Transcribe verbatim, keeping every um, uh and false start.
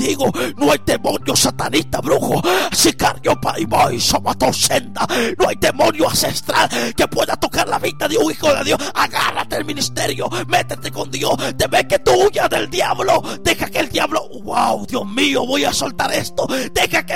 contigo. No hay demonio satanista, brujo, sicario, paiboy, somatosenda. No hay demonio ancestral que pueda tocar la vida de un hijo de Dios. Agárrate el ministerio, métete con Dios. Te ve que tú huyas del diablo. Deja que el diablo, wow, Dios mío, voy a soltar esto. Deja que